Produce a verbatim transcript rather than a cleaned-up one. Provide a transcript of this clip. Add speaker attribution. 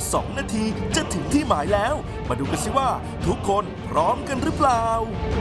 Speaker 1: สองนาทีจะถึงที่หมายแล้ว มาดูกันสิว่าทุกคนพร้อมกันหรือเปล่า